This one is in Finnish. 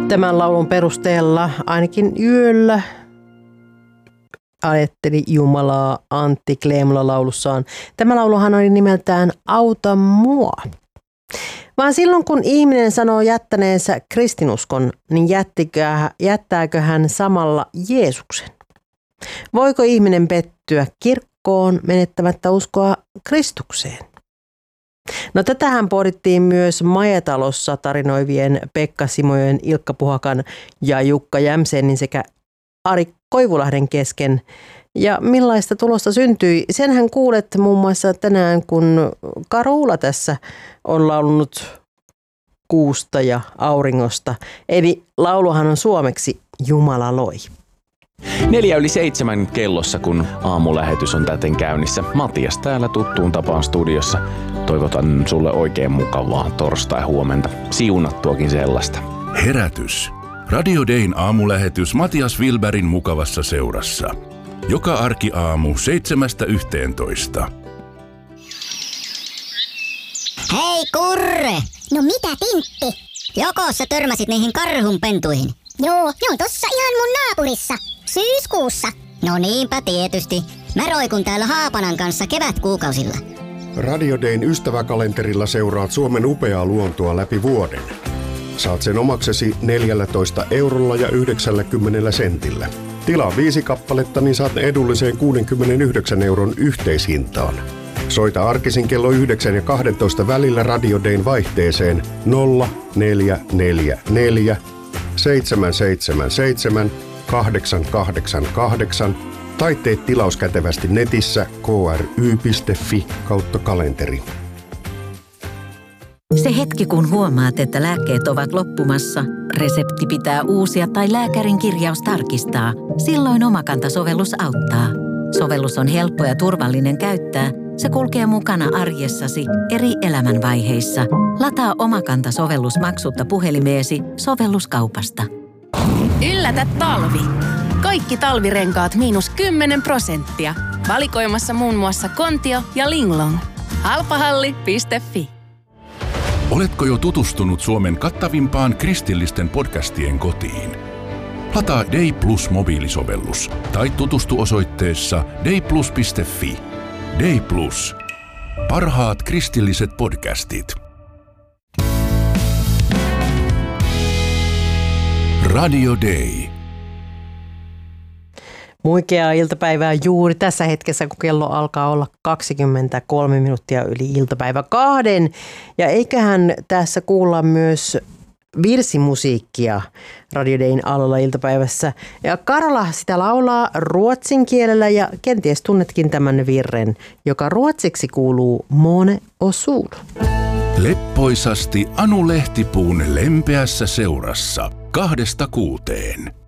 Tämän laulun perusteella ainakin yöllä ajatteli Jumalaa Antti Kleemola laulussaan. Tämä lauluhan oli nimeltään Auta mua. Vaan silloin kun ihminen sanoo jättäneensä kristinuskon, niin jättääkö hän samalla Jeesuksen? Voiko ihminen pettyä kirkkoon menettämättä uskoa Kristukseen? No tätähän pohdittiin myös Majatalossa tarinoivien Pekka Simojen, Ilkka Puhakan ja Jukka Jämsenin sekä Ari Koivulahden kesken. Ja millaista tulosta syntyi? Senhän kuulet muun muassa tänään, kun Karuula tässä on laulunut kuusta ja auringosta. Eli lauluhan on suomeksi Jumala loi. 6:04 kellossa, kun aamulähetys on täten käynnissä. Matias täällä tuttuun tapaan studiossa. Toivotan sulle oikein mukavaa torstai-huomenta. Siunattuakin sellaista. Herätys. Radio Dayn aamulähetys Matias Wilbergin mukavassa seurassa. Joka arkiaamu 7–11. Hei Kurre! No mitä Tintti? Joko sä törmäsit niihin karhunpentuihin? Joo, ne on tossa ihan mun naapurissa. Syyskuussa. No niinpä tietysti. Mä roikun täällä Haapanan kanssa kevätkuukausilla. Radio Dayn ystäväkalenterilla seuraat Suomen upeaa luontoa läpi vuoden. Saat sen omaksesi 14,90 €. Tilaa 5 kappaletta, niin saat ne edulliseen 69 € yhteishintaan. Soita arkisin kello 9 ja 12 välillä Radio Dayn vaihteeseen 0444 777 888 tai tee tilaus kätevästi netissä kry.fi/kalenteri. Se hetki, kun huomaat, että lääkkeet ovat loppumassa, resepti pitää uusia tai lääkärin kirjaus tarkistaa, silloin Omakanta-sovellus auttaa. Sovellus on helppo ja turvallinen käyttää. Se kulkee mukana arjessasi eri elämänvaiheissa. Lataa Omakanta-sovellus maksutta puhelimeesi sovelluskaupasta. Yllätä talvi! Kaikki talvirenkaat -10%. Valikoimassa muun muassa Kontio ja Linglong. Halpahalli.fi. Oletko jo tutustunut Suomen kattavimpaan kristillisten podcastien kotiin? Lataa Day Plus -mobiilisovellus tai tutustu osoitteessa dayplus.fi. Day Plus. Parhaat kristilliset podcastit. Radio Day. Muikeaa iltapäivää juuri tässä hetkessä, kun kello alkaa olla 23 minuuttia yli iltapäivä 2. Ja eiköhän tässä kuulla myös virsimusiikkia Radio Dayn alalla iltapäivässä. Ja Karola sitä laulaa ruotsin kielellä ja kenties tunnetkin tämän virren, joka ruotsiksi kuuluu Måne och sol. Leppoisasti Anu Lehtipuun lempeässä seurassa 2–6.